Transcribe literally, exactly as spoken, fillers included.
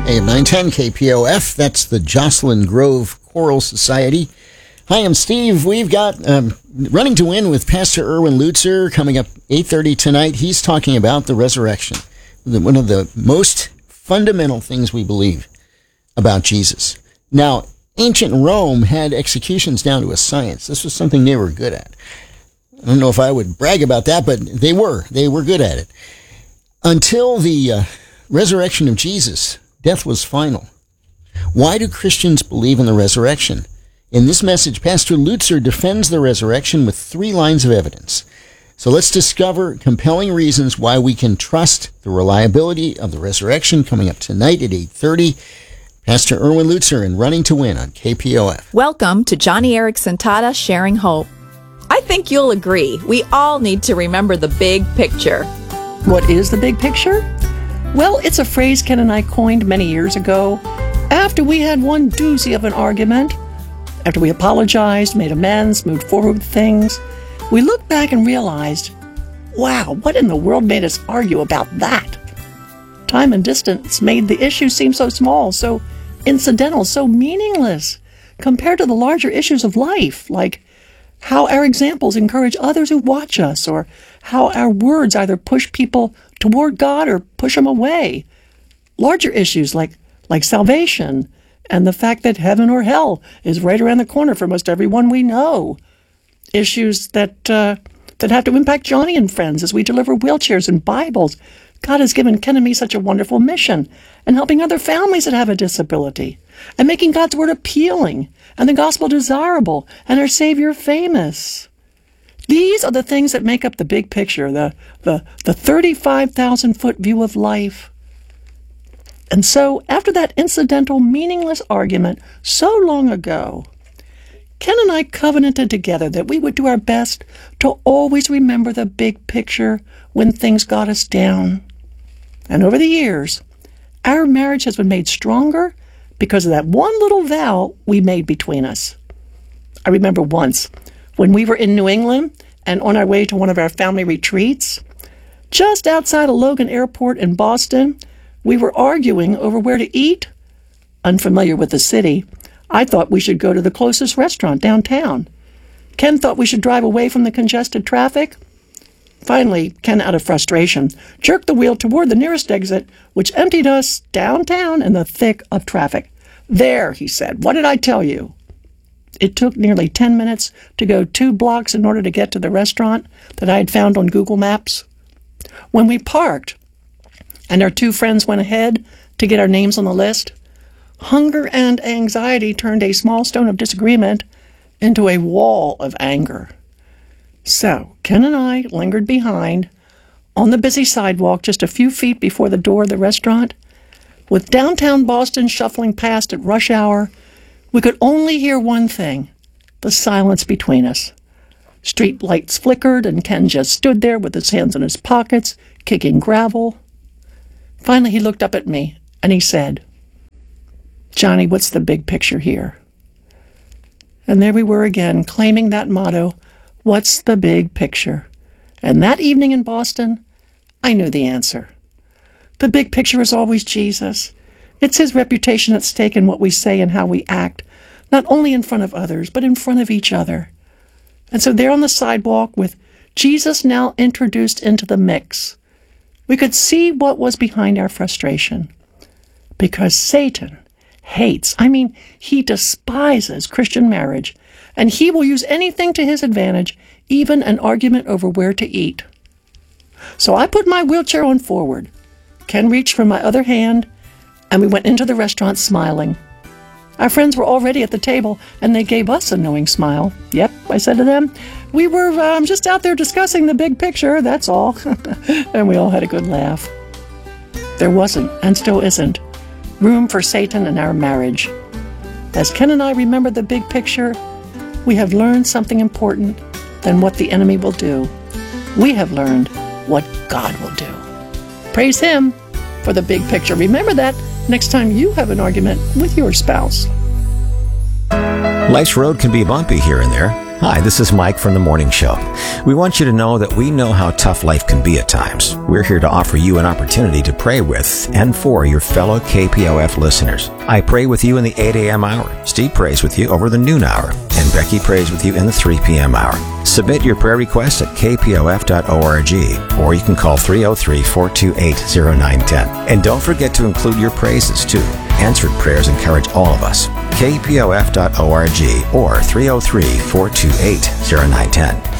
A M nine ten K P O F, that's the Jocelyn Grove Choral Society. Hi, I'm Steve. We've got um, Running to Win with Pastor Erwin Lutzer coming up eight thirty tonight. He's talking about the resurrection, one of the most fundamental things we believe about Jesus. Now, ancient Rome had executions down to a science. This was something they were good at. I don't know if I would brag about that, but they were. They were good at it. Until the uh, resurrection of Jesus, death was final. Why do Christians believe in the resurrection? In this message, Pastor Lutzer defends the resurrection with three lines of evidence. So let's discover compelling reasons why we can trust the reliability of the resurrection coming up tonight at eight thirty. Pastor Erwin Lutzer and Running to Win on K P O F. Welcome to Johnny Erickson Tata Sharing Hope. I think you'll agree, we all need to remember the big picture. What is the big picture? Well, it's a phrase Ken and I coined many years ago after we had one doozy of an argument. After we apologized, made amends, moved forward with things, we looked back and realized, wow, what in the world made us argue about that? Time and distance made the issue seem so small, so incidental, so meaningless compared to the larger issues of life, like how our examples encourage others who watch us, or how our words either push people toward God or push them away. Larger issues like, like salvation, and the fact that heaven or hell is right around the corner for most everyone we know. Issues that uh, that have to impact Johnny and friends as we deliver wheelchairs and Bibles. God has given Ken and me such a wonderful mission, and helping other families that have a disability, and making God's word appealing, and the gospel desirable, and our Savior famous. These are the things that make up the big picture, the the, the thirty-five thousand foot view of life. And so, after that incidental, meaningless argument so long ago, Ken and I covenanted together that we would do our best to always remember the big picture when things got us down. And over the years, our marriage has been made stronger because of that one little vow we made between us. I remember once, when we were in New England and on our way to one of our family retreats, just outside of Logan Airport in Boston, we were arguing over where to eat. Unfamiliar with the city, I thought we should go to the closest restaurant downtown. Ken thought we should drive away from the congested traffic. Finally, Ken, out of frustration, jerked the wheel toward the nearest exit, which emptied us downtown in the thick of traffic. There, he said, what did I tell you? It took nearly ten minutes to go two blocks in order to get to the restaurant that I had found on Google Maps. When we parked, and our two friends went ahead to get our names on the list, hunger and anxiety turned a small stone of disagreement into a wall of anger. So, Ken and I lingered behind on the busy sidewalk just a few feet before the door of the restaurant. With downtown Boston shuffling past at rush hour, we could only hear one thing, the silence between us. Street lights flickered, and Ken just stood there with his hands in his pockets, kicking gravel. Finally, he looked up at me, and he said, Johnny, what's the big picture here? And there we were again, claiming that motto, what's the big picture? And that evening in Boston, I knew the answer. The big picture is always Jesus. It's his reputation at stake in what we say and how we act, not only in front of others, but in front of each other. And so there on the sidewalk, with Jesus now introduced into the mix, we could see what was behind our frustration. Because Satan hates, I mean, he despises Christian marriage, and he will use anything to his advantage, even an argument over where to eat. So I put my wheelchair on forward. Ken reached for my other hand, and we went into the restaurant smiling. Our friends were already at the table, and they gave us a knowing smile. Yep, I said to them, we were um, just out there discussing the big picture, that's all. And we all had a good laugh. There wasn't, and still isn't, room for Satan in our marriage. As Ken and I remember the big picture, we have learned something important than what the enemy will do. We have learned what God will do. Praise him for the big picture. Remember that next time you have an argument with your spouse. Life's road can be bumpy here and there. Hi, this is Mike from The Morning Show. We want you to know that we know how tough life can be at times. We're here to offer you an opportunity to pray with and for your fellow K P O F listeners. I pray with you in the eight a.m. hour. Steve prays with you over the noon hour. And Becky prays with you in the three p.m. hour. Submit your prayer requests at k p o f dot org, or you can call three oh three, four two eight, oh nine one oh. And don't forget to include your praises, too. Answered prayers encourage all of us. k p o f dot org or three oh three, four two eight, oh nine one oh.